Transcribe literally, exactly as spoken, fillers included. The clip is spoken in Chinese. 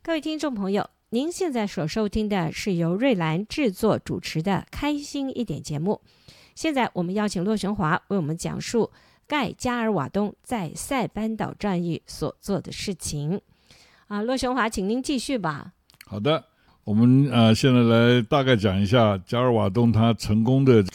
各位听众朋友，您现在所收听的是由瑞兰制作主持的《开心一点》节目。现在我们邀请骆雄华为我们讲述盖加尔瓦东在塞班岛战役所做的事情。啊，骆雄华，请您继续吧。 好的，我们呃现在来大概讲一下加尔瓦东他成功的